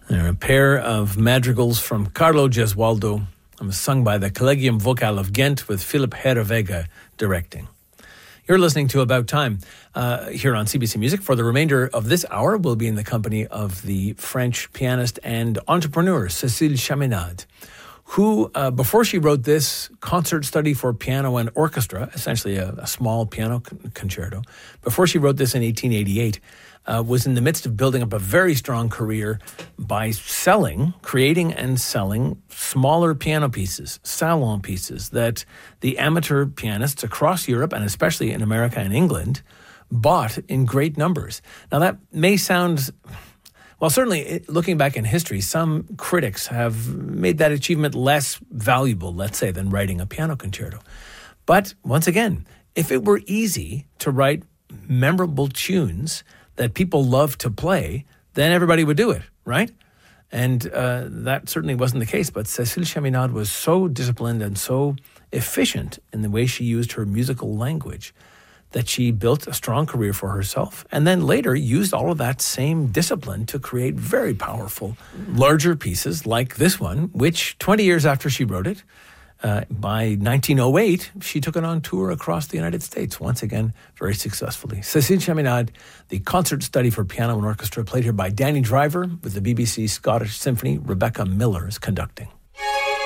They're a pair of madrigals from Carlo Gesualdo, sung by the Collegium Vocal of Ghent with Philip Herreweghe directing. You're listening to About Time here on CBC Music. For the remainder of this hour, we'll be in the company of the French pianist and entrepreneur Cécile Chaminade, who, before she wrote this concert study for piano and orchestra, essentially a small piano concerto, before she wrote this in 1888, was in the midst of building up a very strong career by creating and selling smaller piano pieces, salon pieces, that the amateur pianists across Europe, and especially in America and England, bought in great numbers. Now that may sound... Well, certainly, looking back in history, some critics have made that achievement less valuable, let's say, than writing a piano concerto. But once again, if it were easy to write memorable tunes that people love to play, then everybody would do it, right? And that certainly wasn't the case. But Cécile Chaminade was so disciplined and so efficient in the way she used her musical language that she built a strong career for herself, and then later used all of that same discipline to create very powerful, larger pieces like this one, which 20 years after she wrote it, by 1908, she took it on tour across the United States, once again, very successfully. Cécile Chaminade, the concert study for piano and orchestra, played here by Danny Driver with the BBC Scottish Symphony. Rebecca Miller is conducting.